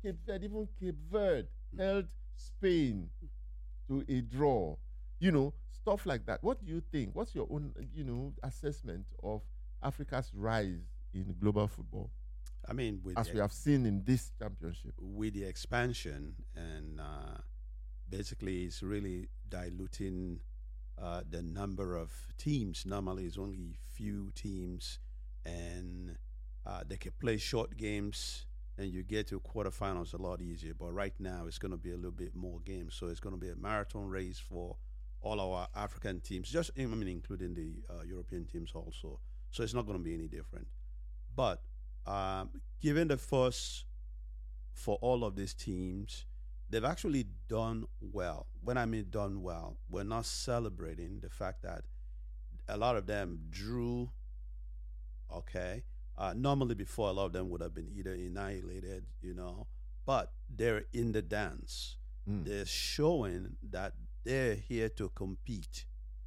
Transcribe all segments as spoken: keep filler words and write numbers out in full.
Cape Verde, even Cape Verde held Spain to a draw. You know, stuff like that. What do you think? What's your own, you know, assessment of Africa's rise in global football, I mean, with as the, we have seen in this championship? with the expansion and uh, basically it's really diluting uh, the number of teams. Normally, it's only few teams, and uh, they can play short games, and you get to quarterfinals a lot easier. But right now, it's going to be a little bit more games, so it's going to be a marathon race for all our African teams, just I mean, including the uh, European teams also. So it's not going to be any different. But um, given the first for all of these teams, they've actually done well. When I mean done well, we're not celebrating the fact that a lot of them drew, okay? Uh, normally, before, a lot of them would have been either annihilated, you know, but they're in the dance. Mm. They're showing that they're here to compete.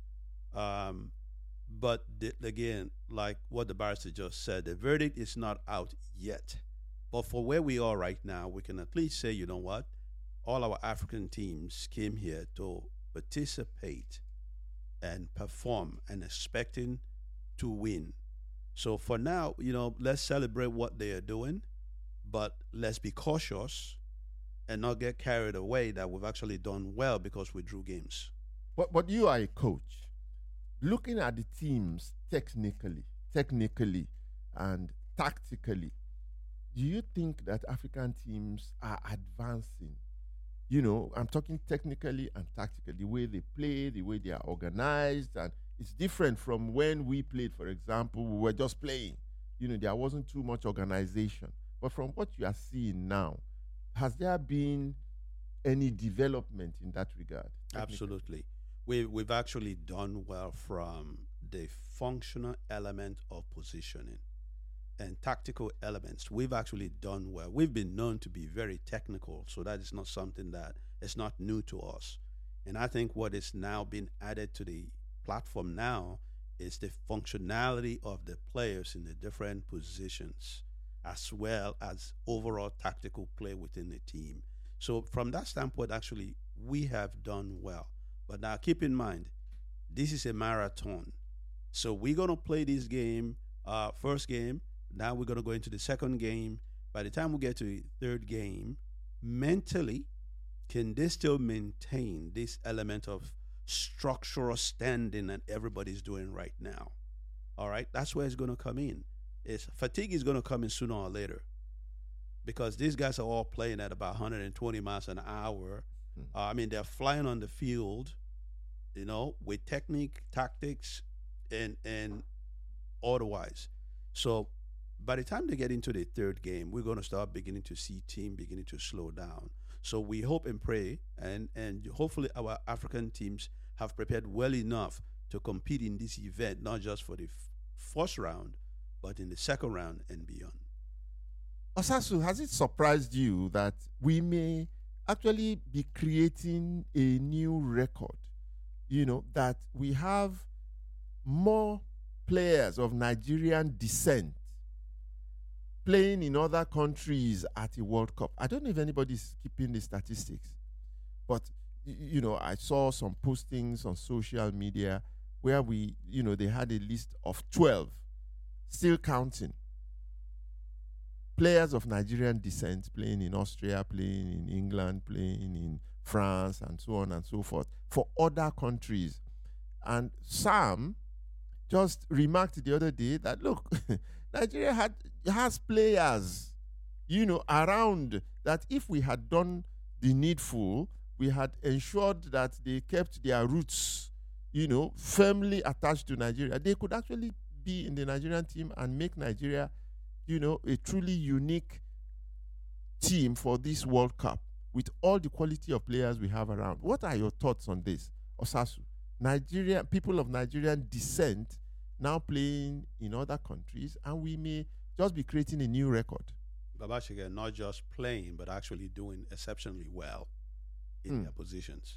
Um, but the, again, like what the barrister just said, the verdict is not out yet. But for where we are right now, we can at least say, you know what? All our African teams came here to participate and perform and expecting to win. So for now, you know, let's celebrate what they are doing, but let's be cautious and not get carried away that we've actually done well because we drew games. But but you are a coach. Looking at the teams technically, technically and tactically, do you think that African teams are advancing? You know, I'm talking technically and tactically, the way they play, the way they are organized, and it's different from when we played, for example, we were just playing. You know, there wasn't too much organization. But from what you are seeing now, has there been any development in that regard? technically? Absolutely. We, we've actually done well from the functional element of positioning and tactical elements. We've actually done well. We've been known to be very technical, so that is not something that is not new to us. And I think what is now being added to the platform now is the functionality of the players in the different positions, as well as overall tactical play within the team. So from that standpoint, actually, we have done well. But now keep in mind, this is a marathon. So we're going to play this game, uh, first game. Now we're going to go into the second game. By the time we get to the third game, mentally, can they still maintain this element of structural standing that everybody's doing right now? All right, that's where it's going to come in. It's, fatigue is going to come in sooner or later because these guys are all playing at about one hundred twenty miles an hour. Mm. Uh, I mean, they're flying on the field, you know, with technique, tactics, and and otherwise. So by the time they get into the third game, we're going to start beginning to see team beginning to slow down. So we hope and pray, and, and hopefully our African teams have prepared well enough to compete in this event, not just for the f- first round, but in the second round and beyond. Osasu, has it surprised you that we may actually be creating a new record? You know, that we have more players of Nigerian descent playing in other countries at a World Cup. I don't know if anybody's keeping the statistics, but y- you know, I saw some postings on social media where we, you know, they had a list of twelve, still counting, players of Nigerian descent playing in Austria, playing in England, playing in France, and so on and so forth for other countries. And Sam just remarked the other day that, look, Nigeria had has players, you know, around that if we had done the needful, we had ensured that they kept their roots, you know, firmly attached to Nigeria, they could actually be in the Nigerian team and make Nigeria, you know, a truly unique team for this World Cup with all the quality of players we have around. What are your thoughts on this, Osasu? Nigeria, people of Nigerian descent now playing in other countries, and we may just be creating a new record. Babashige, not just playing, but actually doing exceptionally well in Hmm. their positions.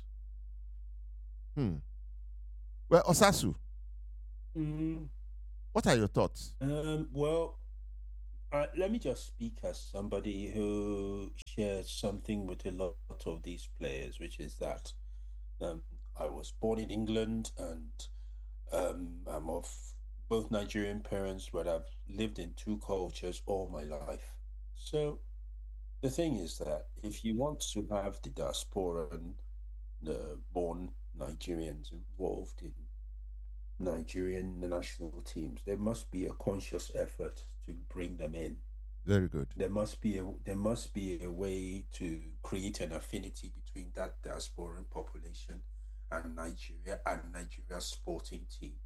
Hmm. Well, Osasu, Mm, what are your thoughts? um, well, Uh, let me just speak as somebody who shares something with a lot of these players, which is that um, I was born in England and um, I'm of both Nigerian parents, but I've lived in two cultures all my life. So the thing is that if you want to have the diaspora and the born Nigerians involved in Nigerian national teams, there must be a conscious effort to bring them in. Very good. There must be a there must be a way to create an affinity between that diasporan population and Nigeria and Nigeria's sporting teams.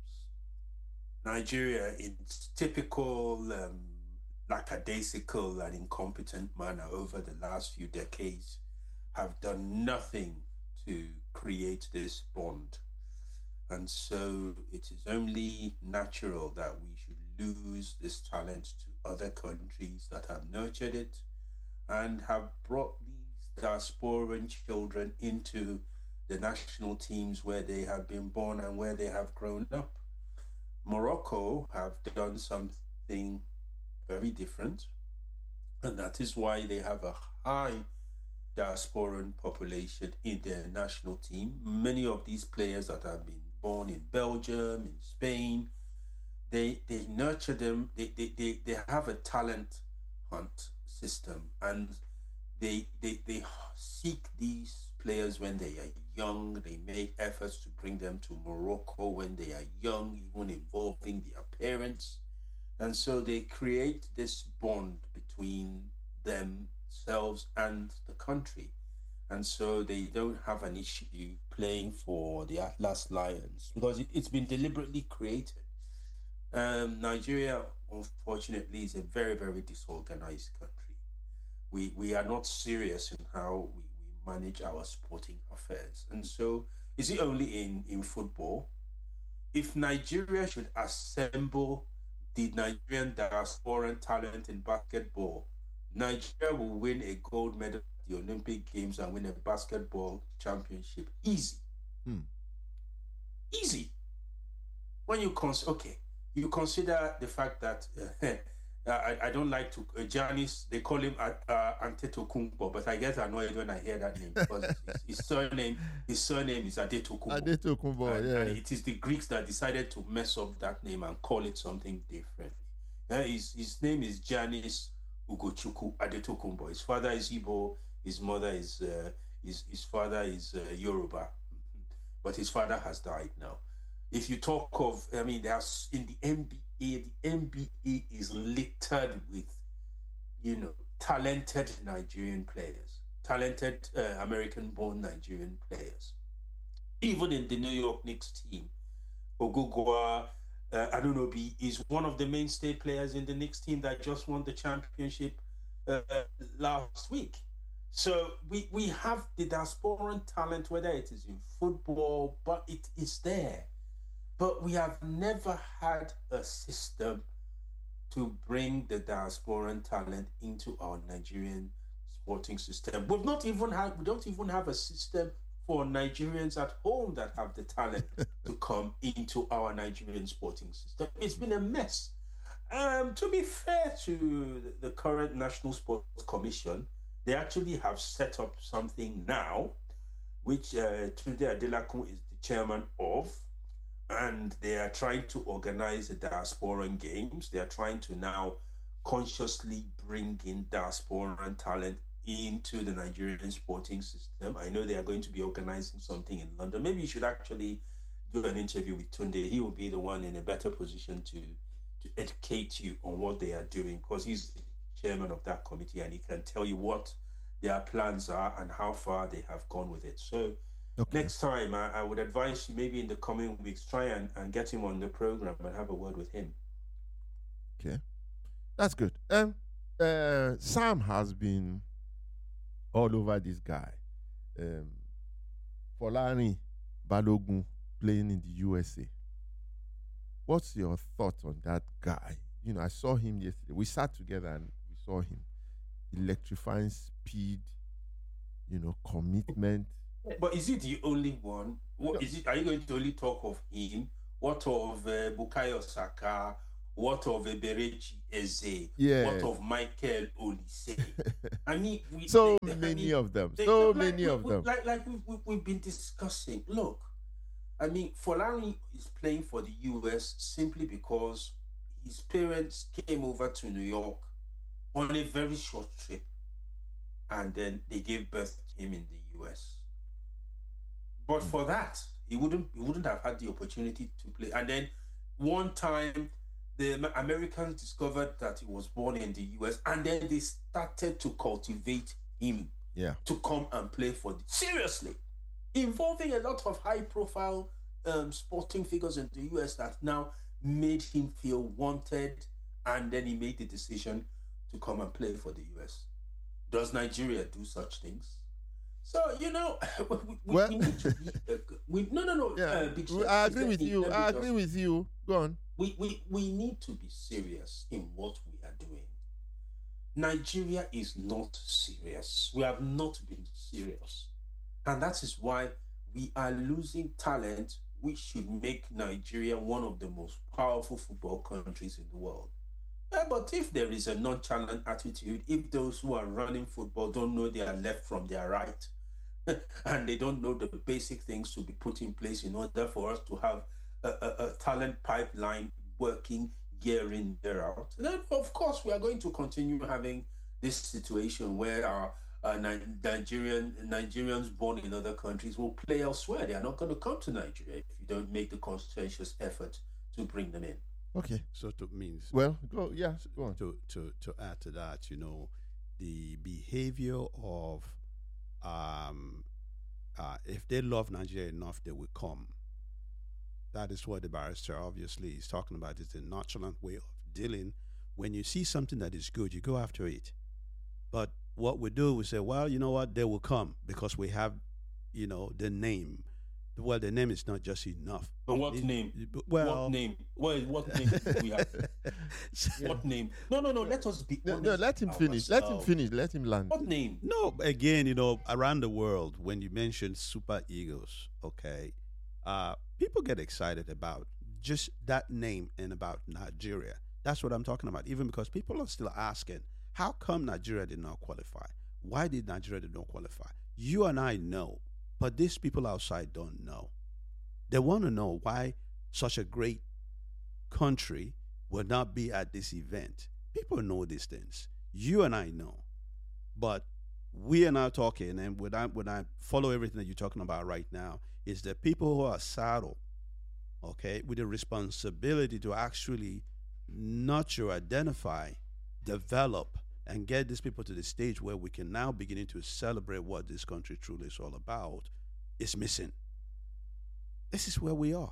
Nigeria, in typical um, lackadaisical and incompetent manner over the last few decades, have done nothing to create this bond. And so it is only natural that we should lose this talent to other countries that have nurtured it and have brought these diasporan children into the national teams where they have been born and where they have grown up. Morocco have done something very different, and that is why they have a high diasporan population in their national team. Many of these players that have been born in Belgium, in Spain, they they nurture them, they they, they, they have a talent hunt system, and they, they they seek these players when they are young. They make efforts to bring them to Morocco when they are young, even involving their parents. And so they create this bond between themselves and the country. And so they don't have an issue playing for the Atlas Lions because it, it's been deliberately created. Um, Nigeria, unfortunately, is a very, very disorganized country. We we are not serious in how we, we manage our sporting affairs. And so is it only in, in football? If Nigeria should assemble the Nigerian diasporan talent in basketball, Nigeria will win a gold medal at the Olympic Games and win a basketball championship. Easy. Hmm. Easy. When you consider, okay, you consider the fact that uh, I, I don't like to, uh, Giannis, they call him uh, uh, Antetokounmpo, but I get annoyed when I hear that name because his, his surname his surname is Adetokounmpo. Adetokounmpo, and, yeah. and it is the Greeks that decided to mess up that name and call it something different. Uh, his, his name is Giannis Ugochukwu Adetokounmpo. His father is Igbo, his mother is, uh, his, his father is uh, Yoruba, but his father has died now. If you talk of, I mean, there's in the N B A, the N B A is littered with, you know, talented Nigerian players, talented uh, American-born Nigerian players. Even in the New York Knicks team, Ogugwa uh, Anunoby is one of the mainstay players in the Knicks team that just won the championship uh, last week. So we, we have the diasporan talent, whether it is in football, but it is there. But we have never had a system to bring the diasporan talent into our Nigerian sporting system. We've not even had, we don't even have a system for Nigerians at home that have the talent to come into our Nigerian sporting system. It's been a mess. Um, to be fair to the current National Sports Commission, they actually have set up something now, which uh, Tunde Adelakun is the chairman of. And they are trying to organize the diasporan games. They are trying to now consciously bring in diasporan talent into the Nigerian sporting system. I know they are going to be organizing something in London. Maybe you should actually do an interview with Tunde. He will be the one in a better position to, to educate you on what they are doing because he's the chairman of that committee and he can tell you what their plans are and how far they have gone with it. So okay. Next time, I, I would advise you maybe in the coming weeks, try and, and get him on the program and have a word with him. Okay. That's good. Um, uh, Sam has been all over this guy. Um, Folani Balogun playing in the U S A. What's your thought on that guy? You know, I saw him yesterday. We sat together and we saw him. Electrifying speed, you know, commitment. But is it the only one? What is it? Are you going to only talk of him? What of uh, Bukayo Saka? What of Eberechi Eze? Yeah. What of Michael Olise? I mean, we, so they, many I mean, of them. they, So like many we, of we, them. Like, like we, we, we've been discussing. Look, I mean, Folari is playing for the U S simply because his parents came over to New York on a very short trip, and then they gave birth to him in the U S. But for that, he wouldn't he wouldn't have had the opportunity to play. And then one time, the Americans discovered that he was born in the U S, and then they started to cultivate him Yeah. to come and play for the, seriously, involving a lot of high-profile um, sporting figures in the U S that now made him feel wanted, and then he made the decision to come and play for the U S. Does Nigeria do such things? So, you know, we, we, Well- we need to be... Uh, we, no, no, no. Yeah. Uh, Big Chef, I agree let with me- you. let me I just- agree with you. Go on. we, we, we need to be serious in what we are doing. Nigeria is not serious. We have not been serious. And that is why we are losing talent, which should make Nigeria one of the most powerful football countries in the world. Yeah, but if there is a nonchalant attitude, if those who are running football don't know their left from their right, and they don't know the basic things to be put in place in order for us to have a, a, a talent pipeline working year in, year out, then of course we are going to continue having this situation where our uh, Ni- Nigerian Nigerians born in other countries will play elsewhere. They are not going to come to Nigeria if you don't make the conscientious effort to bring them in. Okay. So to means Well, go. Yeah. Go on. to, to, to add to that, you know, the behavior of um, uh, if they love Nigeria enough, they will come. That is what the barrister obviously is talking about. It's a nonchalant way of dealing. When you see something that is good, you go after it. But what we do, we say, well, you know what, they will come because we have, you know, the name. Well, the name is not just enough. But what It- name? Well, What name? What, what name do we have? What name? No, no, no. Let us be No, honest. no, let him finish. Let him ourselves. finish. Let him land. What name? No, again, you know, around the world, when you mention Super Eagles, okay, uh, people get excited about just that name and about Nigeria. That's what I'm talking about. Even because people are still asking, how come Nigeria did not qualify? Why did Nigeria did not qualify? You and I know, but these people outside don't know. They want to know why such a great country would not be at this event. People know these things. You and I know. But we are now talking, and when I, when I follow everything that you're talking about right now, is the people who are saddled, okay, with the responsibility to actually nurture, identify, develop, and get these people to the stage where we can now begin to celebrate what this country truly is all about, is missing. This is where we are.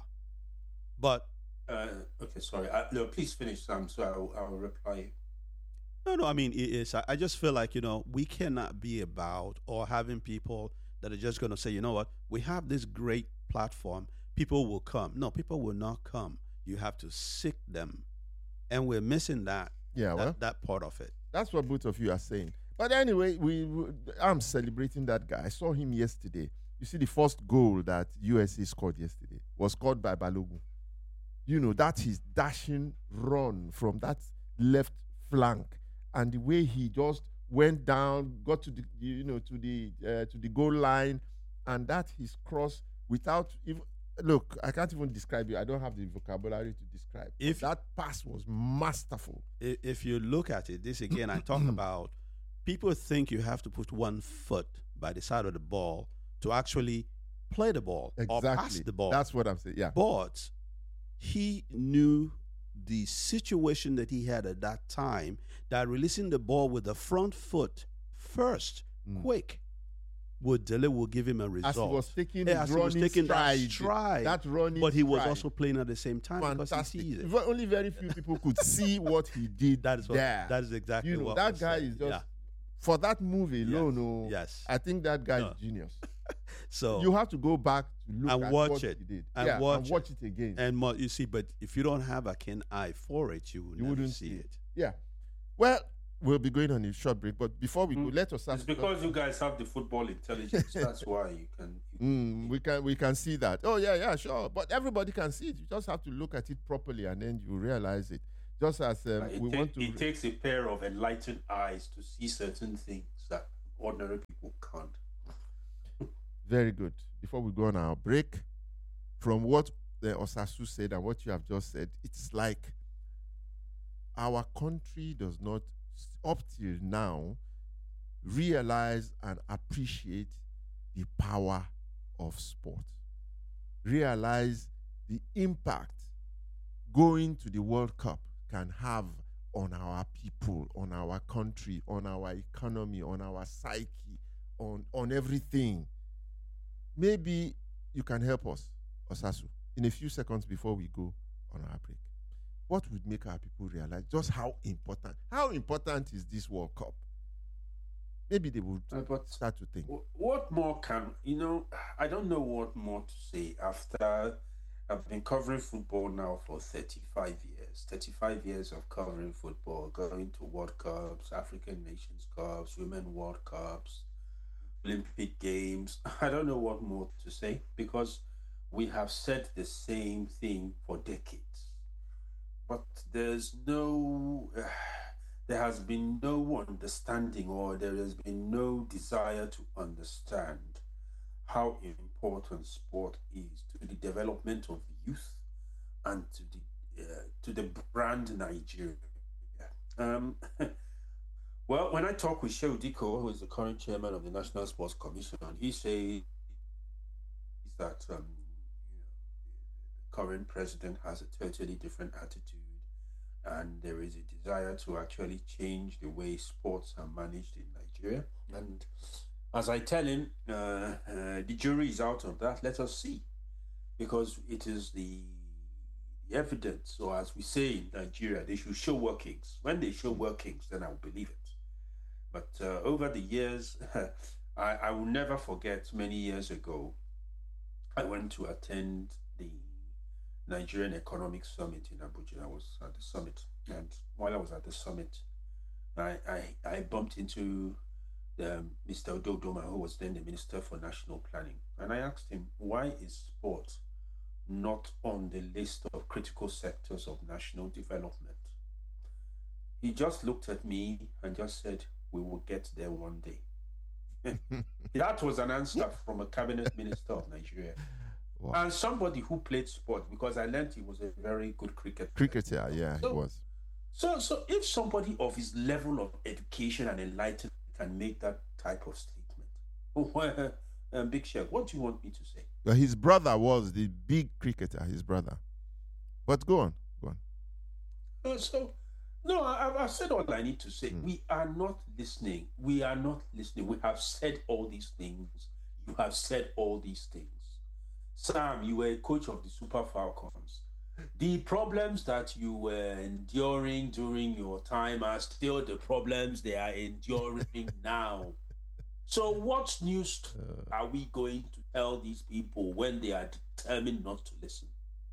But Uh, okay, sorry. Uh, no, please finish, Sam, so I'll, I'll reply. no, no, I mean, it is, I, I just feel like, you know, we cannot be about or having people that are just going to say, you know what, we have this great platform, people will come. No, people will not come. You have to seek them. And we're missing that, Yeah. that, Well, that part of it. that's what both of you are saying. But anyway, we, we I'm celebrating that guy. I saw him yesterday. You see, the first goal that U S A scored yesterday was scored by Balogun. You know, that his dashing run from that left flank, and the way he just went down, got to the you know to the uh, to the goal line, and that his cross without even look. I can't even describe it. I don't have the vocabulary to describe. If- that pass was masterful. I- If you look at it, this again, I talk about people think you have to put one foot by the side of the ball to actually play the ball or pass Exactly. the ball. That's what I'm saying. Yeah. But he knew the situation that he had at that time, that releasing the ball with the front foot first, Mm. quick, would delay will give him a result. As he was taking Yeah, his as he was running taking that stride, stride, that running but he was stride. also playing at the same time Fantastic. because he sees it. Ve- Only very few people could see what he did That is what, there. that is exactly you know, what that was guy said. is just yeah. for that move alone. Oh, Yes. I think that guy No. is genius. So You have to go back to look And at watch what it. he did. And yeah, watch and watch it, again. and more, you see, but if you don't have a keen eye for it, you will You never wouldn't see see it. yeah. Well, we'll be going on a short break, but before we go, Mm. let us It's ask. because you guys have the football intelligence. That's why you can. You Mm, we can we can see that. Oh yeah, yeah, sure. But everybody can see it. You just have to look at it properly, and then you realize it. Just as um, Like, it, we ta- want to. it takes a pair of enlightened eyes to see certain things that ordinary people can't. Very good. Before we go on our break, from what the Osasu said and what you have just said, it's like our country does not, up till now, realize and appreciate the power of sport. Realize the impact going to the World Cup can have on our people, on our country, on our economy, on our psyche, on, on everything. Maybe you can help us, Osasu, in a few seconds before we go on our break. What would make our people realize just how important, how important is this World Cup? Maybe they would Uh, but start to think. wh- what more can, you know, I don't know what more to say after I've been covering football now for thirty-five years. thirty-five years of covering football, going to World Cups, African Nations Cups, Women World Cups, Olympic Games. I don't know what more to say because we have said the same thing for decades. But there's no, uh, there has been no understanding, or there has been no desire to understand how important sport is to the development of youth and to the uh, to the brand Nigeria. Um, well, when I talk with Shehu Diko, who is the current chairman of the National Sports Commission, he says that um, you know, the current president has a totally different attitude, and there is a desire to actually change the way sports are managed in Nigeria. And as I tell him, uh, uh, the jury is out on that. Let us see, because it is the, the evidence, or as we say in Nigeria, they should show workings. When they show workings, then I'll believe it. But uh, over the years, I, I will never forget. Many years ago, I went to attend the Nigerian Economic Summit in Abuja. I was at the summit, and while I was at the summit, I I, I bumped into um, Mister Ododoma, who was then the Minister for National Planning, and I asked him, why is sport not on the list of critical sectors of national development? He just looked at me and just said, we will get there one day. That was an answer from a cabinet minister of Nigeria. Wow. And somebody who played sport, because I learned he was a very good cricketer. Cricketer, yeah, so, he was. So, so if somebody of his level of education and enlightenment can make that type of statement, well, um, Big Sheikh, what do you want me to say? Well, his brother was the big cricketer, his brother. But go on, go on. Uh, so, no, I, I've said all I need to say. Mm. We are not listening. We are not listening. We have said all these things. You have said all these things. Sam, you were a coach of the Super Falcons. The problems that you were enduring during your time are still the problems they are enduring now. So what news are we going to tell these people when they are determined not to listen?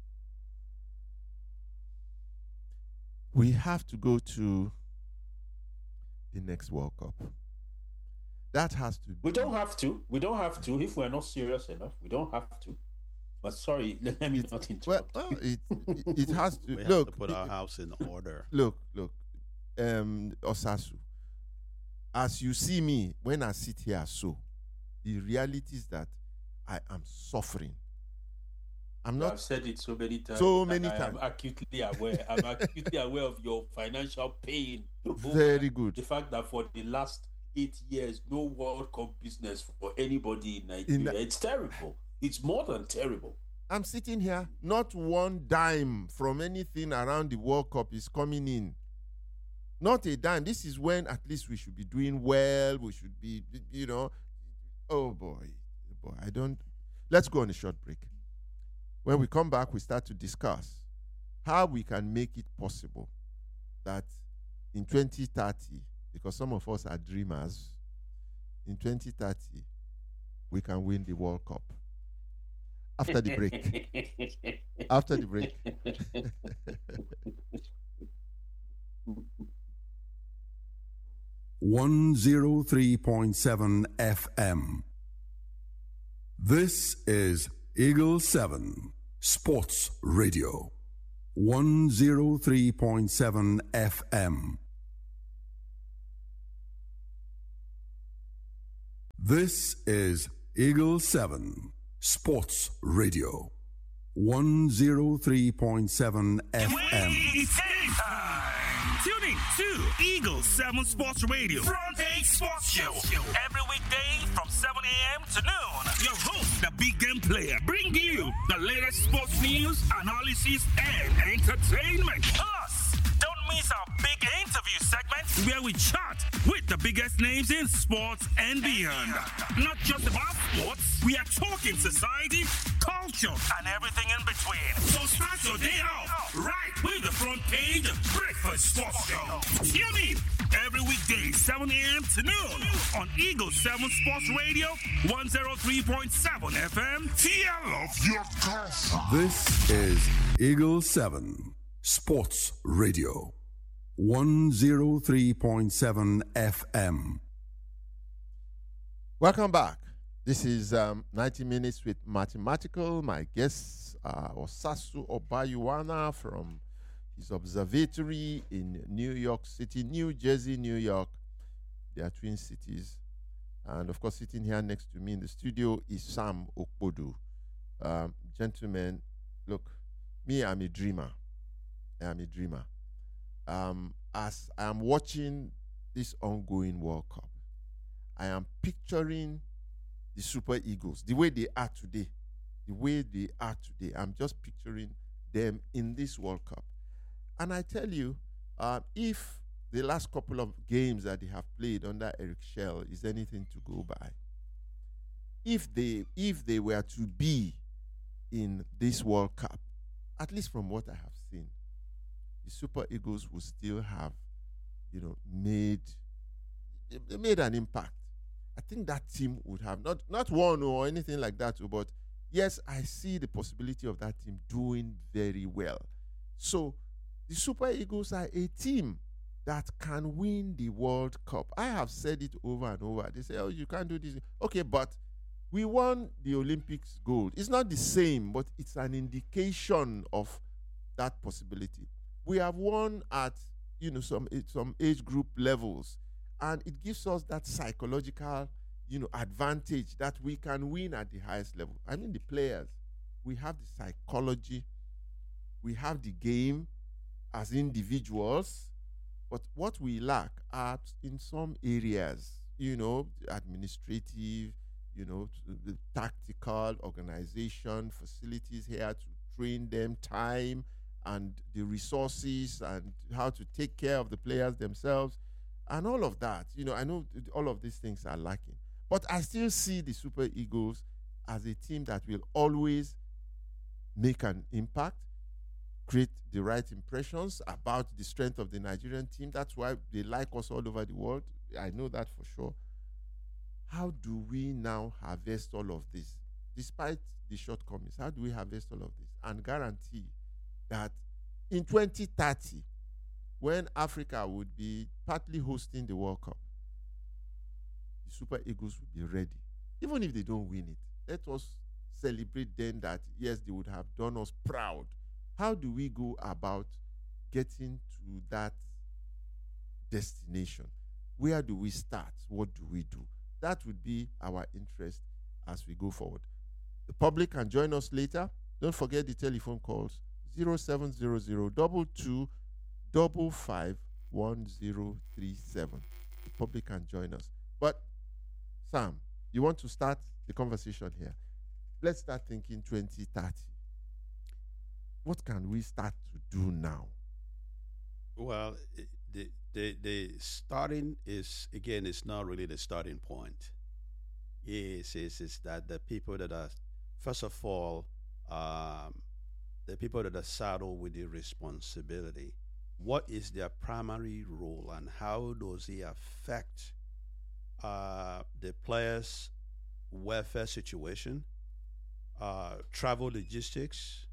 We have to go to the next World Cup. That has to be. We don't have to. We don't have to. If we're not serious enough, we don't have to. But sorry, let me it, not interrupt. Well, well it, it, it has to. We look, have to put our house in order. Look, look, um, Osasu. As you see me when I sit here, so the reality is that I am suffering. I'm not. I've said it so many times. So many I times. I'm acutely aware. I'm acutely aware of your financial pain. Very good. The fact that for the last eight years, no World Cup business for anybody in Nigeria. In it's terrible. It's more than terrible. I'm sitting here, not one dime from anything around the World Cup is coming in. Not a dime. This is when at least we should be doing well. We should be, you know. Oh, boy. boy. I don't. Let's go on a short break. When we come back, we start to discuss how we can make it possible that in twenty thirty, because some of us are dreamers, in twenty thirty, we can win the World Cup. After the break. After the break. one oh three point seven F M. This is Eagle seven Sports Radio. one oh three point seven F M. This is Eagle seven Sports Radio, one oh three point seven F M. It's game time. Tune in to Eagle seven Sports Radio, Front Page Sports Show. Every weekday from seven a.m. to noon. Your host, the big game player, bring you the latest sports news, analysis, and entertainment. Plus, don't miss our big interview segment where we chat with the biggest names in sports and beyond. Not just about sports, we are talking society, culture, and everything in between. So start your day off right with the Front Page Breakfast Sports Show. Tune in every weekday, seven a.m. to noon on Eagle seven Sports Radio, one oh three point seven F M. Feel of your coffee. This is Eagle seven Sports Radio, one oh three point seven F M. Welcome back. This is um, ninety Minutes with Mathematical. My guest, uh, Osasu Obayuwana from his observatory in New York City, New Jersey, New York. They are twin cities. And of course, sitting here next to me in the studio is Sam Okpodu. Um, gentlemen, look, me, I'm a dreamer. I'm a dreamer. Um, as I'm watching this ongoing World Cup, I am picturing the Super Eagles, the way they are today, the way they are today. I'm just picturing them in this World Cup. And I tell you, uh, if the last couple of games that they have played under Eric Schell is anything to go by, if they if they were to be in this World Cup, at least from what I have seen, the Super Eagles will still have, you know, made they made an impact. I think that team would have not not won or anything like that, but yes, I see the possibility of that team doing very well. So the Super Eagles are a team that can win the World Cup. I have said it over and over. They say, oh, you can't do this. Okay, but we won the Olympics gold. It's not the same, but it's an indication of that possibility. We have won at, you know, some some age group levels, and it gives us that psychological, you know, advantage that we can win at the highest level. I mean, the players, we have the psychology, we have the game as individuals, but what we lack are in some areas, you know, administrative, you know, the tactical, organization, facilities here to train them, time, and the resources, and how to take care of the players themselves, and all of that. You know, I know all of these things are lacking. But I still see the Super Eagles as a team that will always make an impact, create the right impressions about the strength of the Nigerian team. That's why they like us all over the world. I know that for sure. How do we now harvest all of this? Despite the shortcomings, how do we harvest all of this and guarantee that in twenty thirty, when Africa would be partly hosting the World Cup, the Super Eagles would be ready? Even if they don't win it, let us celebrate then that, yes, they would have done us proud. How do we go about getting to that destination? Where do we start? What do we do? That would be our interest as we go forward. The public can join us later. Don't forget the telephone calls, zero seven zero zero two two five five one zero three seven. The public can join us. But, Sam, you want to start the conversation here. Let's start thinking twenty thirty. What can we start to do now? Well, the the the starting is, again, it's not really the starting point. Yes, it's, it's that the people that are, first of all, um, the people that are saddled with the responsibility. What is their primary role, and how does it affect uh, the players' welfare situation, uh, travel logistics,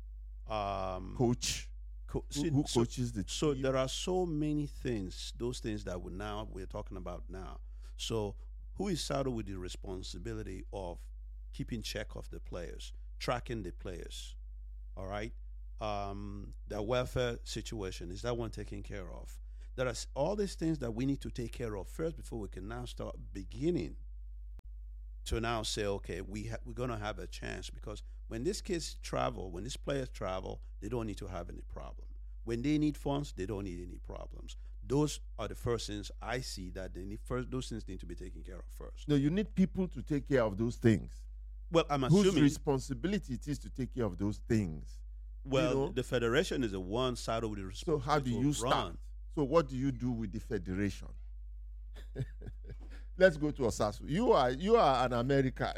um, Coach. Co- Who, see, who so, coaches the so team? there are so many things, those things that we now we're talking about now. So who is saddled with the responsibility of keeping check of the players, tracking the players? All right. um, their welfare situation? Is that one taken care of? There are s- all these things that we need to take care of first before we can now start beginning to now say, okay, we ha- we're going to have a chance, because when these kids travel, when these players travel, they don't need to have any problem. When they need funds, they don't need any problems. Those are the first things I see that they need first. Those things need to be taken care of first. No, you need people to take care of those things. Well, I'm Whose assuming. responsibility it is to take care of those things? Well, you know? the federation is the one side of the So responsibility. how do you to start? run. So what do you do with the federation? Let's go to Osasu. You are you are an American.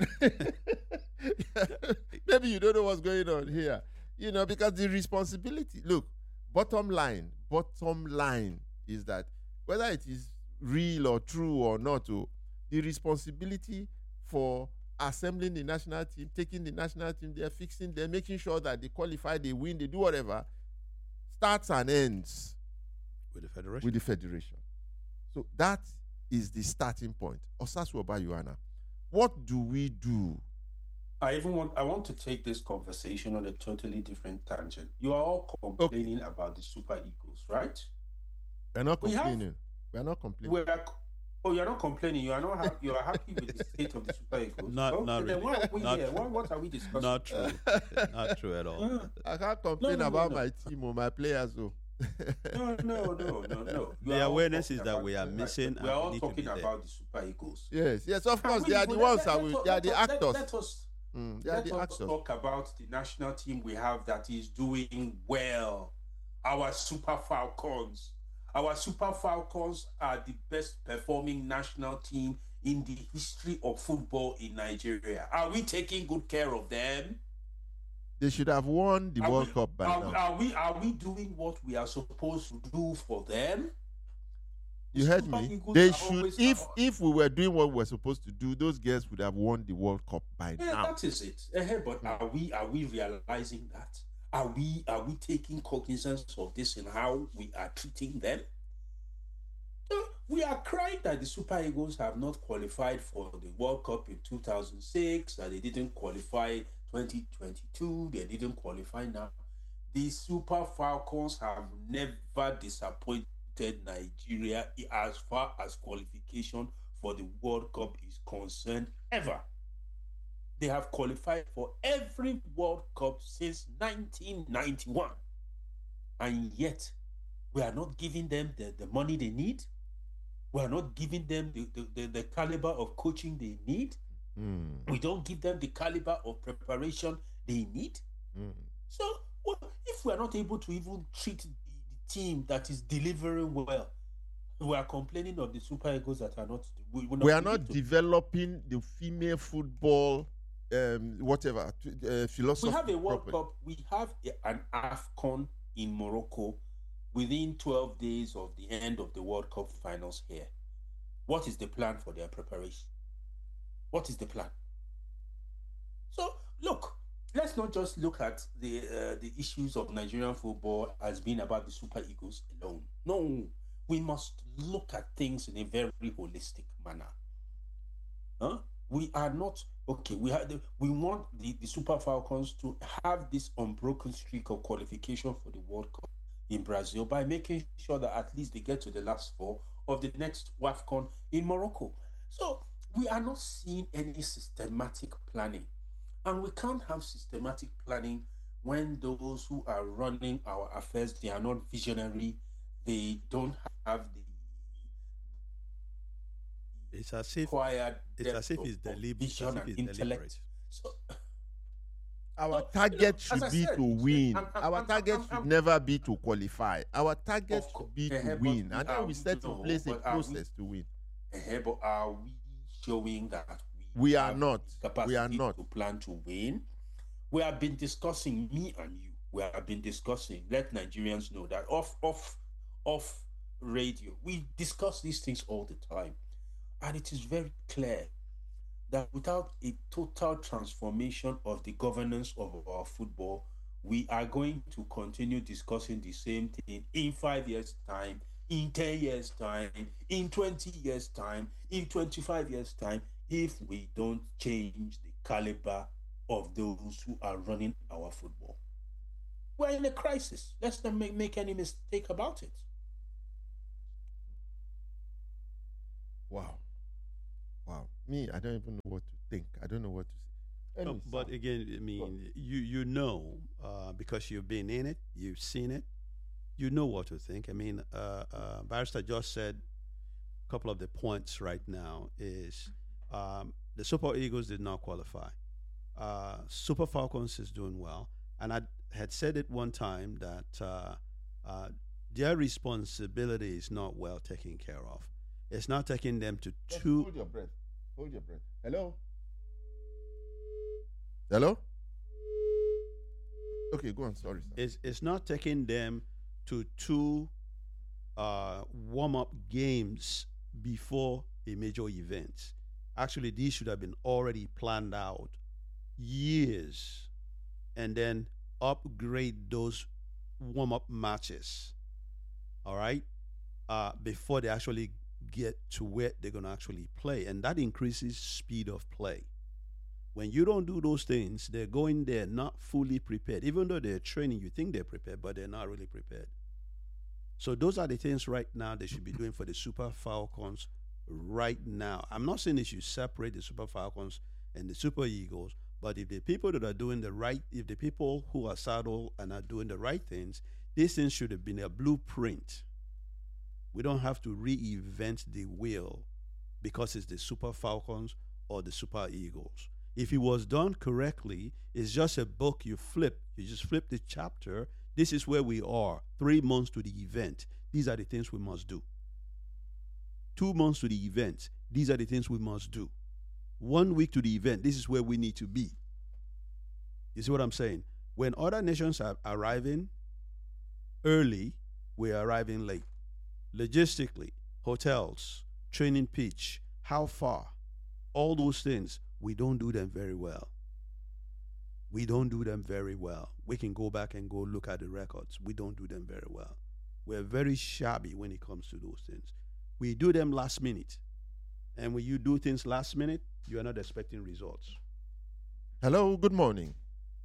Maybe you don't know what's going on here. You know, because the responsibility, look, bottom line, bottom line is that whether it is real or true or not, oh, the responsibility for assembling the national team, taking the national team there, fixing them, making sure that they qualify, they win, they do whatever, starts and ends With the federation. with the federation. So that is the starting point. Osasu Obayuana, what do we do? I even want I want to take this conversation on a totally different tangent. You are all complaining about the Super Eagles, right? We're not We have- complaining. We're not complaining. We're, oh, you're not complaining. You are not happy. You are happy with the state of the Super Eagles. Not- okay, not then really. why are we Not here? true. What, what are we discussing? Not true. Not true at all. Uh, I can't complain no, no, about no. my team or my players, though. no, no, no, no, no. You The are all awareness talking is that about we are the- missing We are and we all need to talking be there. about the Super Eagles. Yes, yes, of Can course. we- They are the let- ones let- that let will, us- they are let the us- let- actors. Let us Mm, they are Let the us actors. talk about the national team we have that is doing well. Our Super Falcons. Our Super Falcons are the best performing national team in the history of football in Nigeria. Are we taking good care of them? They should have won the Are World we, Cup by are, now. are we are we doing what we are supposed to do for them? You The heard Super me? Eagles They are should, always- if if we were doing what we were supposed to do, those girls would have won the World Cup by Yeah, now. that is it. Eh, but Hmm. are we are we realizing that? Are we are we taking cognizance of this in how we are treating them? No, we are crying that the Super Eagles have not qualified for the World Cup in two thousand six, that they didn't qualify twenty twenty-two, they didn't qualify now. The Super Falcons have never disappointed Nigeria as far as qualification for the World Cup is concerned, ever. They have qualified for every World Cup since nineteen ninety-one. And yet, we are not giving them the, the money they need. We are not giving them the, the, the, the caliber of coaching they need. Mm, We don't give them the caliber of preparation they need. mm. So, what, if we are not able to even treat the, the team that is delivering well, we are complaining of the Super Eagles that are not. We, we're We are able not to- developing the female football, um, whatever, t- uh, philosophy. We have a World properly. Cup. We have a- an AFCON in Morocco within twelve days of the end of the World Cup finals here. What is the plan for their preparation? What is the plan? So, look, let's not just look at the uh, the issues of Nigerian football as being about the Super Eagles alone. No, we must look at things in a very holistic manner. Huh? We are not okay. We have the, we want the, the Super Falcons to have this unbroken streak of qualification for the World Cup in Brazil by making sure that at least they get to the last four of the next WAFCON in Morocco. So we are not seeing any systematic planning, and we can't have systematic planning when those who are running our affairs, they are not visionary. They don't have the It's as if required it's as if depth it's of- of deliberate. It's vision as if and it's intellect. deliberate. So, Our No, you know, target as should I be said, to win. I'm- I'm- Our I'm- target I'm- should I'm- never be to qualify. Our target Of course. should be Eh, to but win. we And then are- we set in no, place a but are we- process to win. eh, but are we showing that we, We are have not. the capacity We are not. to plan to win? We have been discussing, me and you, we have been discussing, let Nigerians know that off, off, off radio, we discuss these things all the time. And it is very clear that without a total transformation of the governance of our football, we are going to continue discussing the same thing in five years' time, in ten years' time, in twenty years' time, in twenty-five years' time, if we don't change the caliber of those who are running our football. We're in a crisis. Let's not make, make any mistake about it. Wow. Wow. Me, I don't even know what to think. I don't know what to say. No, Anyway, but Sam, again, I mean, you you know, uh, because you've been in it, you've seen it, you know what to think. I mean, uh, uh, Barrister just said a couple of the points right now is um, the Super Eagles did not qualify. Uh, Super Falcons is doing well, and I had said it one time that uh, uh, their responsibility is not well taken care of. It's not taking them to just two. hold your breath. Hold your breath. Hello? Hello? Okay, go on. Sorry, sir. It's, it's not taking them to two uh, warm up games before a major event. Actually, these should have been already planned out years and then upgrade those warm up matches, all right, uh, before they actually get to where they're going to actually play. And that increases speed of play. When you don't do those things, they're going there not fully prepared. Even though they're training, you think they're prepared, but they're not really prepared. So those are the things right now they should be doing for the Super Falcons right now. I'm not saying they should separate the Super Falcons and the Super Eagles, but if the people that are doing the right, if the people who are saddled and are doing the right things, these things should have been a blueprint. We don't have to reinvent the wheel because it's the Super Falcons or the Super Eagles. If it was done correctly, it's just a book you flip. You just flip the chapter. This is where we are. Three months to the event. These are the things we must do. Two months to the event. These are the things we must do. One week to the event. This is where we need to be. You see what I'm saying? When other nations are arriving early, we're arriving late. Logistically, hotels, training pitch, how far, all those things, we don't do them very well. We don't do them very well. We can go back and go look at the records. We don't do them very well. We're very shabby when it comes to those things. We do them last minute. And when you do things last minute, you are not expecting results. Hello, good morning.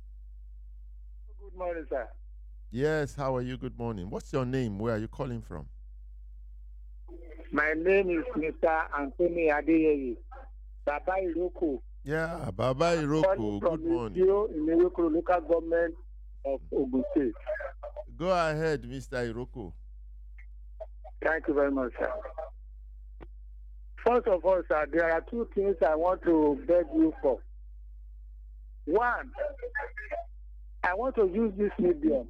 Good morning, sir. Yes, how are you? Good morning. What's your name? Where are you calling from? My name is Mister Anthony Adeyeye, Baba Iroko. Yeah, Baba Iroko. Good morning. In the local government of Ogun State. Go ahead, Mister Iroko. Thank you very much, sir. First of all, sir, there are two things I want to beg you for. One, I want to use this medium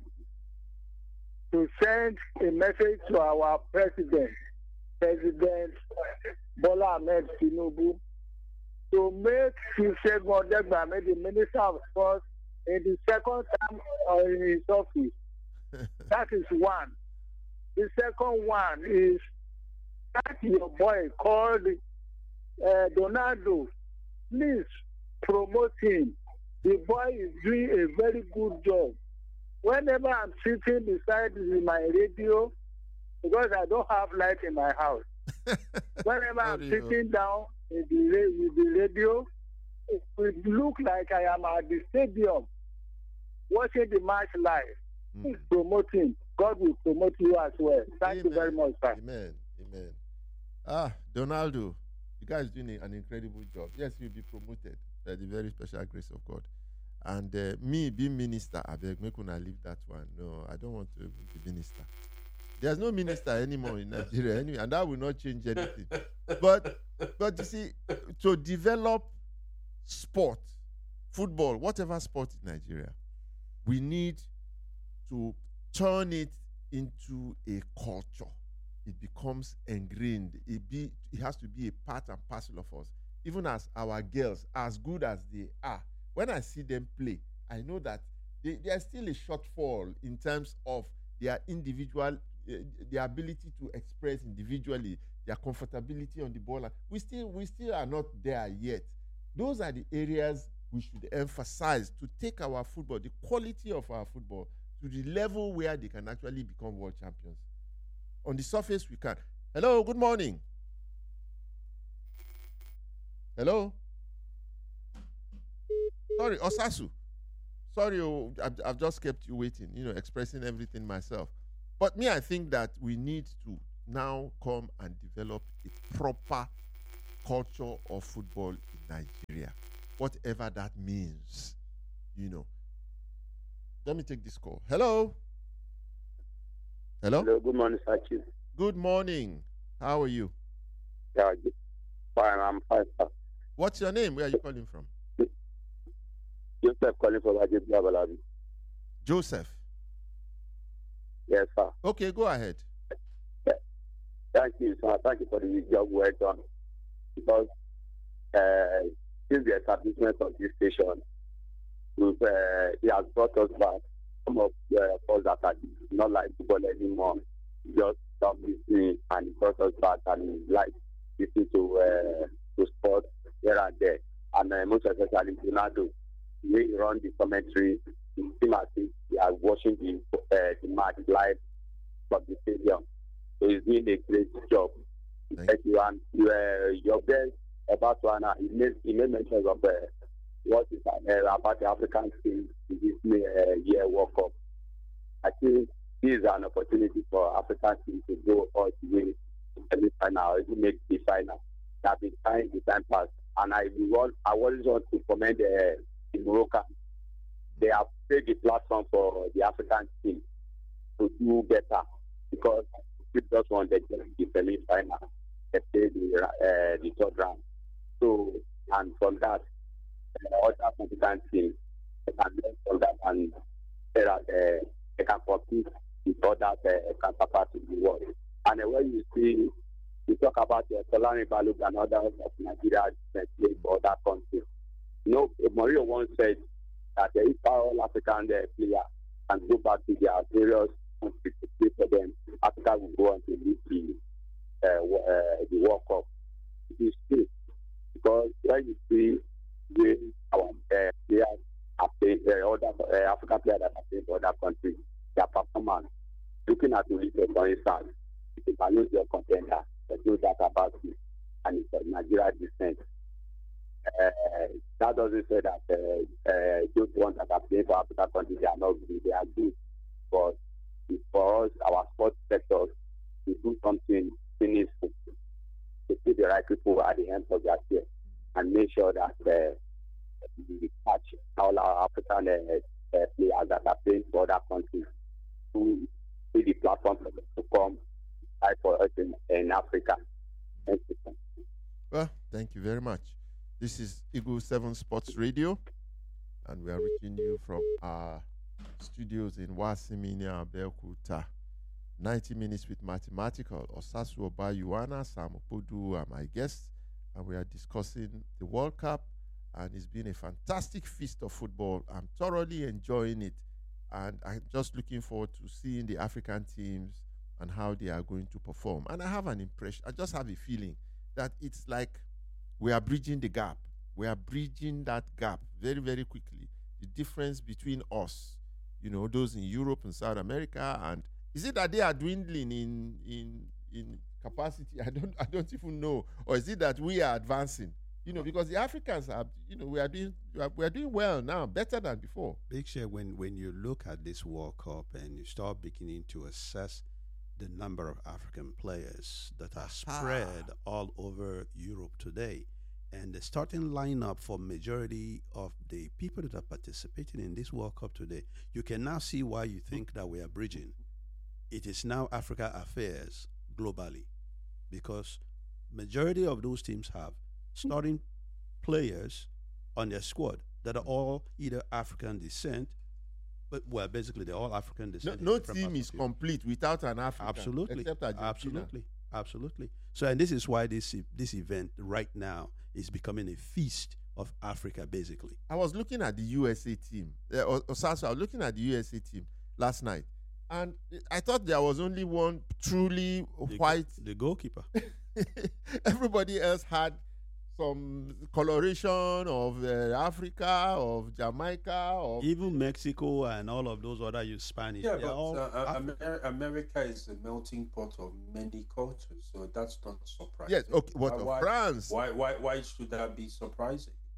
to send a message to our president, President Bola Ahmed Tinubu, to make Segun Odegbami the Minister of Sports in the second term in his office. That is one. The second one is that your boy called uh, Donaldo. Please promote him. The boy is doing a very good job. Whenever I'm sitting beside my radio, because I don't have light in my house, whenever I'm sitting down in the, with the radio, it will look like I am at the stadium watching the match live. Mm. Promoting. God will promote you as well. Thank Amen. You very much, sir. Amen. Amen. Ah, Donaldo, you guys doing an incredible job. Yes, you'll be promoted by the very special grace of God. And uh, me being minister, I beg me could leave that one. No, I don't want to be minister. There's no minister anymore in Nigeria anyway, and that will not change anything. But but you see, to develop sport, football, whatever sport in Nigeria, we need to turn it into a culture. It becomes ingrained. It be it has to be a part and parcel of us. Even as our girls, as good as they are, when I see them play, I know that they, they are still a shortfall in terms of their individual, uh, their ability to express individually, their comfortability on the ball. We still, we still are not there yet. Those are the areas we should emphasize to take our football, the quality of our football, to the level where they can actually become world champions. On the surface, we can. Hello, good morning. Hello? Sorry, Osasu. sorry, oh, I've, I've just kept you waiting, you know, expressing everything myself. But me, I think that we need to now come and develop a proper culture of football in Nigeria, whatever that means, you know. Let me take this call. Hello? Hello? Hello, good morning, sir. Chief. Good morning. How are you? Yeah, fine, I'm fine, sir. What's your name? Where are you calling from? Joseph calling from Ajib Labalabi. Joseph. Yes, sir. Okay, go ahead. Thank you, sir. Thank you for the job well done. Because uh, since the establishment of this station, we've, uh, it has brought us back some of the uh, us that are not like football anymore. Just stop listening and it brought us back and like listening to uh, to sports here and there. And uh, most especially Ronaldo, we run the commentary. It seems as if we are watching the uh, the match live from the stadium. So he's doing a great job. Thank Thank you. And uh, your best about one, he made, he made mention of uh, what is uh, about the African team in this uh, year World Cup. I think this is an opportunity for African teams to go all the way to the final, to make the final. That been time the time past. And I want, I always want to commend uh, the Moroccan. They have created the platform for the African team to do better because we just want to get the semi-final, they play the, uh, the third round. So, and from that, uh, other African teams, they can learn from that and say that uh, they can compete with other uh, counterparts in the world. And uh, when you see, you talk about the uh, Solani Baluk and others of Nigeria playing for other countries. You know, Mario once said that uh, if all African uh, players can go back to their various countries to play for them, Africa will go on to lead the, uh, uh, the World Cup. It is true. Because when you see the, our uh, players are playing, uh, other uh, African players that are playing for other countries, their performance, looking at Olympics, for instance, if you can lose your contender, there's no doubt about it, and it's of Nigeria descent. Uh, that doesn't say that uh, uh, those ones that are playing for African countries, they are not good, they are good. But it's for us, our sports sector, to do something meaningful, to see the right people at the end of their year and make sure that uh, we catch all our African uh, uh, players that are playing for other countries to see the platform for them to come fight for us in, in Africa. Thank you. Well, thank you very much. This is Eagle seven Sports Radio, and we are reaching you from our studios in Wasiminia, Abeokuta. ninety minutes with Mathematical. Osasu Obayuana, Sam Opodu are my guests, and we are discussing the World Cup, and it's been a fantastic feast of football. I'm thoroughly enjoying it, and I'm just looking forward to seeing the African teams and how they are going to perform. And I have an impression, I just have a feeling that it's like we are bridging the gap. We are bridging that gap very, very quickly. The difference between us, you know, those in Europe and South America, and is it that they are dwindling in in in capacity? I don't I don't even know. Or is it that we are advancing? You know, because the Africans are, you know, we are doing we are doing well now, better than before. Big Share, when when you look at this World Cup and you start beginning to assess the number of African players that are spread all over Europe today, and the starting lineup for majority of the people that are participating in this World Cup today, you can now see why you think that we are bridging. It is now Africa affairs globally, because majority of those teams have starting players on their squad that are all either African descent, but well, basically they're all African No, descent. no team is complete without an African. Absolutely, except Argentina. absolutely, absolutely. So, and this is why this this event right now is becoming a feast of Africa, basically. I was looking at the U S A team. Uh, Osasu, I was looking at the U S A team last night, and I thought there was only one truly The, white. the goalkeeper. Everybody else had some coloration of uh, Africa, of Jamaica, of Even Mexico and all of those other you Spanish. Yeah, they're but all uh, Af- Amer- America is a melting pot of many cultures, so that's not surprising. yes, okay, what Why- of why, France? Why, why, why should that be surprising?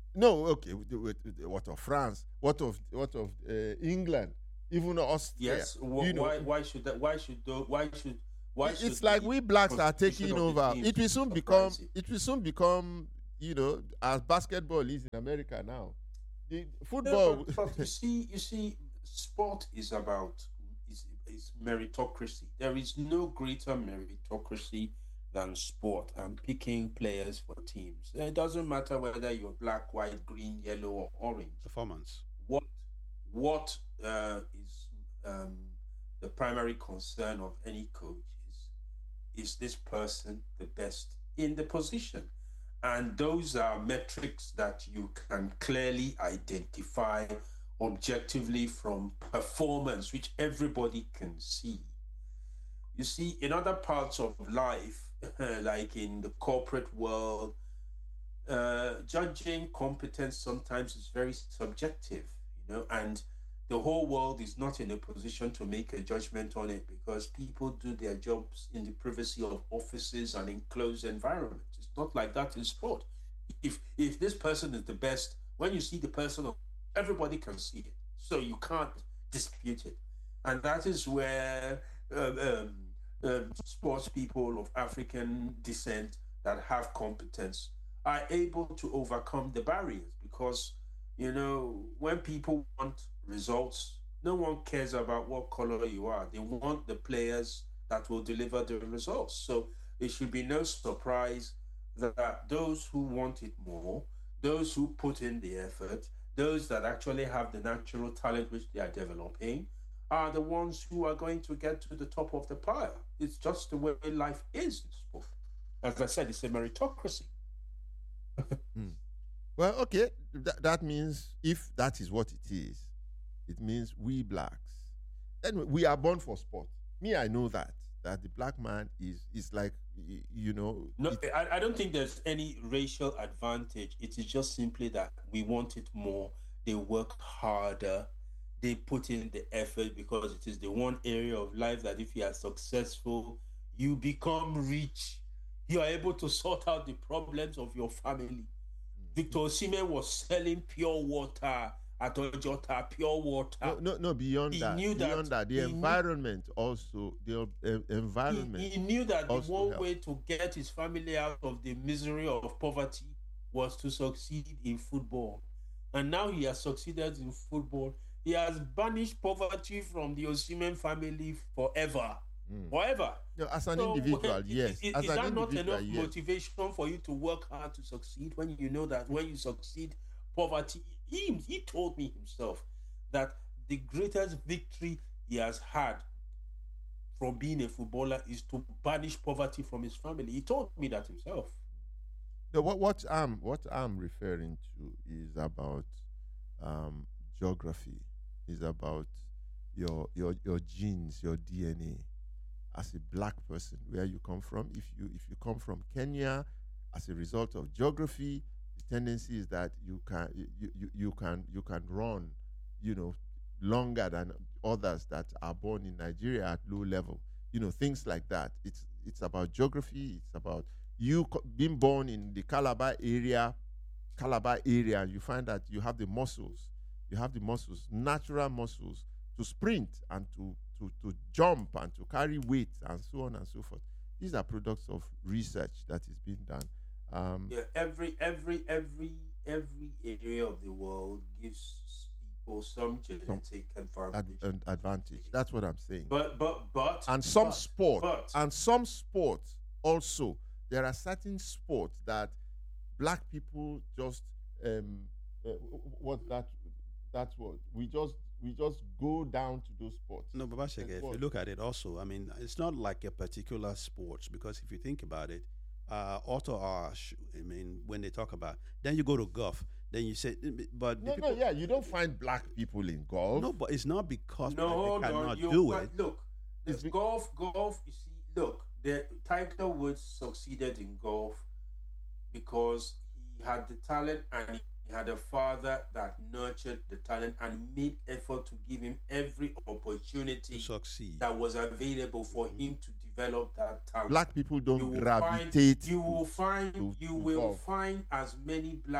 No, okay. with- with- with- What of France? What of what of uh, England? Even Austria? Yes. Wh- you know, why? Why should that? Why should? tho- Why should? Why it- should? it's like the we blacks are position taking of the over. teams It will be soon become. surprising? It will soon become. You know, as basketball is in America now. The No, football. but, but you see, you see, sport is about is, is meritocracy. There is no greater meritocracy than sport and picking players for teams. It doesn't matter whether you're black, white, green, yellow, or orange. Performance. What what uh, is um, the primary concern of any coach is is this person the best in the position? And those are metrics that you can clearly identify objectively from performance, which everybody can see. You see, in other parts of life, like in the corporate world, uh, judging competence sometimes is very subjective, you know, and the whole world is not in a position to make a judgment on it because people do their jobs in the privacy of offices and in closed environments. It's not like that in sport. If if this person is the best, when you see the person, everybody can see it, so you can't dispute it, and that is where um, um, um, sports people of African descent that have competence are able to overcome the barriers because, you know, when people want results, no one cares about what color you are. They want the players that will deliver the results. So it should be no surprise that those who want it more, those who put in the effort, those that actually have the natural talent which they are developing, are the ones who are going to get to the top of the pile. It's just the way life is in sport. As I said, it's a meritocracy. Hmm. Well, okay. Th- that means if that is what it is, it means we blacks. Anyway, we are born for sport. Me, I know that. That the black man is is like y- you know. No, it- I, I don't think there's any racial advantage. It is just simply that we want it more. They work harder. They put in the effort because it is the one area of life that if you are successful, you become rich. You are able to sort out the problems of your family. Victor Osimhen was selling pure water at Ojota, pure water. no, no, no. Beyond He that, knew that- beyond that, the he knew- environment also, the uh, environment. He, he knew that the also one helped. way to get his family out of the misery of poverty was to succeed in football. And now he has succeeded in football. He has banished poverty from the Osimhen family forever. Mm. Forever. No, as an So, individual, i- yes. i- as is an that not individual, enough yes. motivation for you to work hard to succeed when you know that when you succeed, poverty? He, he told me himself that the greatest victory he has had from being a footballer is to banish poverty from his family. He told me that himself. No, what what I'm what I'm referring to is about um, geography. Is about your your your genes, your D N A. As a black person, where you come from. If you if you come from Kenya, as a result of geography, the tendency is that you can you, you, you can you can run, you know, longer than others that are born in Nigeria at low level. You know, things like that. It's it's about geography. It's about you co- being born in the Calabar area, Calabar area, and you find that you have the muscles, you have the muscles, natural muscles to sprint and to to to jump and to carry weight and so on and so forth. These are products of research that is being done. Um, Yeah, every every every every area of the world gives people some genetic ad- advantage. an advantage. That's what I'm saying. But but but and some but, sport but and some sports also, there are certain sports that black people just um uh, what that that's what we just we just go down to those sports. No, but Bashege, That's if what- you look at it also, I mean, it's not like a particular sports because if you think about it, uh, auto arch, I mean, when they talk about, then you go to golf, then you say, but the no people, no yeah, you don't find black people in golf. no, but it's not because no, they no, cannot you do can't- it. Look, It's the be- golf, golf. You see, look, the Tiger Woods succeeded in golf because he had the talent and he had a father that nurtured the talent and made effort to give him every opportunity To succeed. that was available for him to develop that talent. Black people You don't will gravitate. Find, you will find to- you to will golf. find as many black people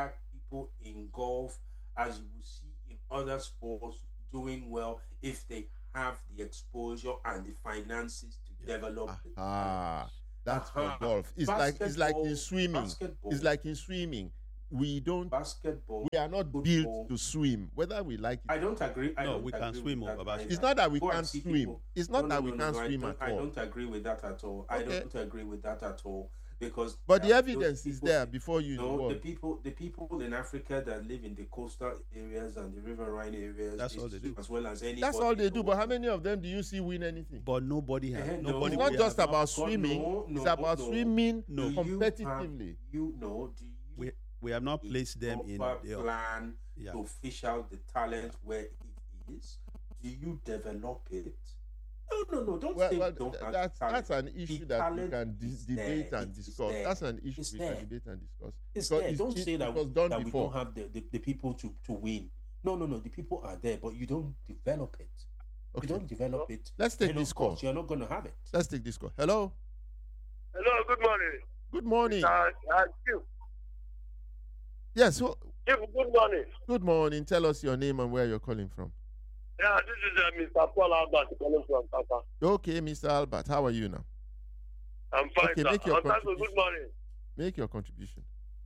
people in golf, as you will see in other sports, doing well if they have the exposure and the finances to Yeah. develop. Ah, that's Uh-huh. for golf. It's like it's like in Basketball- swimming. basketball. It's like in swimming. We don't. basketball. We are not football. built to swim, whether we like it. I don't agree. I No, don't we can agree swim with over that basketball. either. It's not that we Go and can't see swim. people- It's not No, that no, we no, can't no, I swim don't- at I all. don't agree with that at all. I Okay. don't agree with that at all because. But the there are evidence those is people- there before you No, know. the people, the people in Africa that live in the coastal areas and the riverine areas, That's they all they swim do. as well as anybody. That's all they do. else. But how many of them do you see win anything? But nobody has. Eh, no. Nobody It's will not have- just about But swimming. no, It's no, about no. swimming No. Do you competitively. have- You know, do you We we have not placed them in. proper The, plan yeah. to fish out the talent where it is? Do you develop it? No, no, no. Don't Well, say well don't th- have that's talent. that's an issue The that we talent can di- is debate there. and It is discuss. there. That's an issue It's we there. can debate and discuss. It's Because there. it's- Don't it- say it that, was done that we before. don't have the, the, the people to, to win. No, no, no. The people are there, but you don't develop it. Okay. You don't develop it. Let's take then this of call. course, you're not going to have it. Let's take this call. Hello. Hello, good morning. Good morning. Uh, uh, Chief, Yes. So, Chief, good morning. good morning. Tell us your name and where you're calling from. Yeah, this is uh, Mister Paul Albert calling from Papa. Okay, Mister Albert. How are you now? I'm fine, Okay, sir. make your Otaso, contribution. good morning. Make your contribution.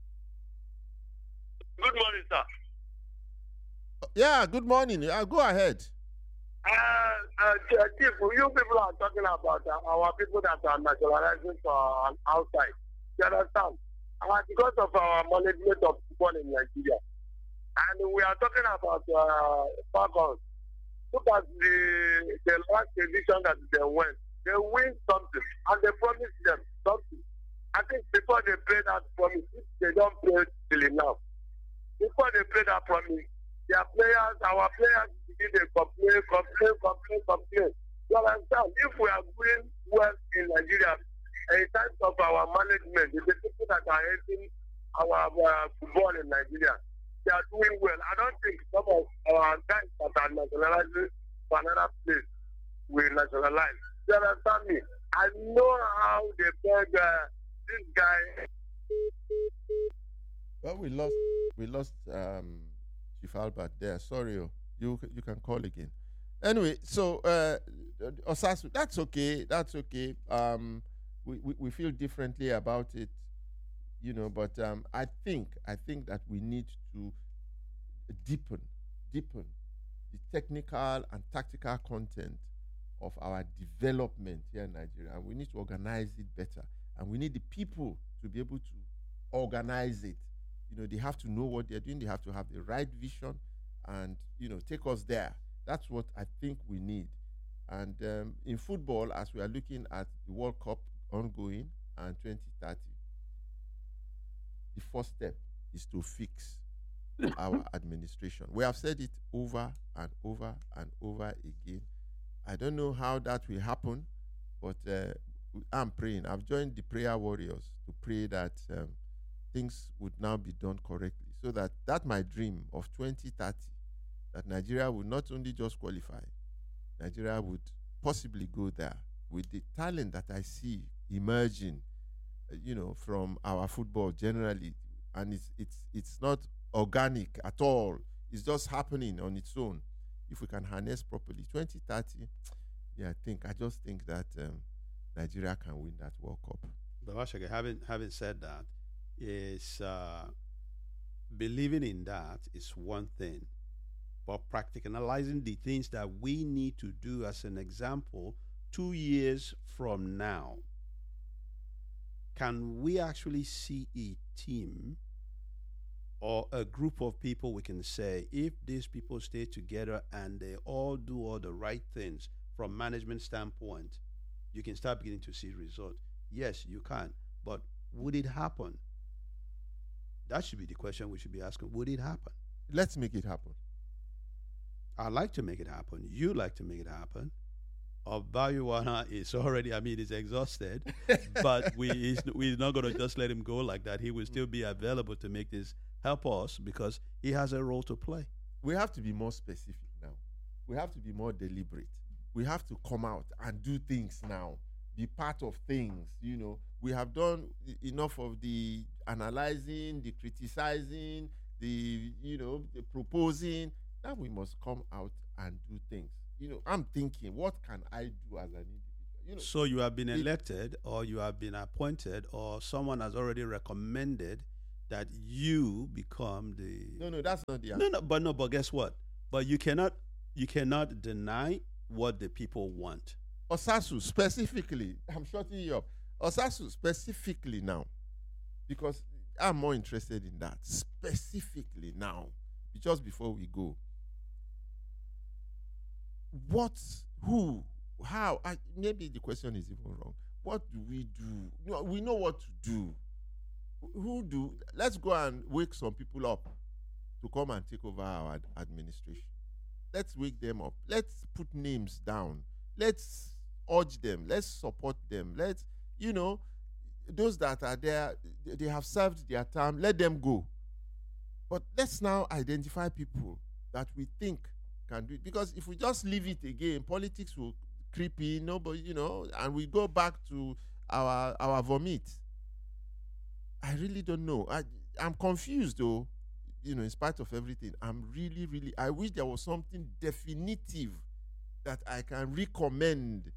Good morning, sir. Yeah. Good morning. Yeah, go ahead. Uh, uh, Chief, you people are talking about uh, our people that are nationalizing for uh, outside. You understand? Uh, because of our management of football in Nigeria. And we are talking about uh, Falcons. Look at the, the last edition that they went. They win something, and they promised them something. I think before they pay that promise, if they don't pay till now, before they pay that promise, their players, our players, begin to complain, complain, complain, complain. You understand? If we are doing well in Nigeria, in terms of our management, the people that are helping our uh, football in Nigeria, they are doing well. I don't think some of our guys that are nationalizing for another place will nationalize. You understand me? I know how they beg uh, this guy. Well, we lost. We lost um, Chief Albert there. Sorry, oh. you you can call again. Anyway, so uh, Osasu, that's okay. That's okay. Um, we, we we feel differently about it, you know. But um, I think I think that we need to deepen, deepen the technical and tactical content of our development here in Nigeria. And we need to organize it better. And we need the people to be able to organize it. You know, they have to know what they're doing. They have to have the right vision and, you know, take us there. That's what I think we need. And um, in football, as we are looking at the World Cup ongoing and twenty thirty, the first step is to fix our administration. We have said it over and over and over again. I don't know how that will happen, but uh, I'm praying. I've joined the prayer warriors to pray that um, things would now be done correctly, so that that my dream of twenty thirty, that Nigeria would not only just qualify, Nigeria would possibly go there with the talent that I see emerging, uh, you know, from our football generally, and it's it's it's not organic at all. It's just happening on its own. If we can harness properly, twenty thirty, yeah, I think I just think that um, Nigeria can win that World Cup. But Washaka, having having said that, is uh, believing in that is one thing, but practicalizing the things that we need to do, as an example, two years from now, can we actually see a team or a group of people we can say, if these people stay together and they all do all the right things from management standpoint, you can start beginning to see results? Yes, you can. But would it happen? That should be the question we should be asking. Would it happen? Let's make it happen. I'd like to make it happen. You like to make it happen. Obayuwana is already, I mean, he's exhausted, but we is, we're not going to just let him go like that. He will still be available to make this help us, because he has a role to play. We have to be more specific now. We have to be more deliberate. We have to come out and do things now, be part of things. You know, we have done enough of the analyzing, the criticizing, the the, you know, the proposing. Now we must come out and do things. You know, I'm thinking, what can I do as an individual? You know, So you have been it- elected, or you have been appointed, or someone has already recommended that you become the. no, no, that's not the answer. No, no, but no, but guess what? But you cannot, you cannot deny what the people want. Osasu specifically, I'm shutting you up. Osasu specifically now, because I'm more interested in that specifically now. Just before we go, what, who, how? I, maybe the question is even wrong. What do we do? No, we know what to do. Who do? Let's go and wake some people up to come and take over our ad- administration. Let's wake them up. Let's put names down. Let's urge them. Let's support them. Let's, you know, those that are there, they have served their time. Let them go. But let's now identify people that we think can do it. Because if we just leave it again, politics will creep in, nobody, you know, and we go back to our our vomit. I really don't know. I I'm confused though, you know, in spite of everything. I'm really, really, I wish there was something definitive that I can recommend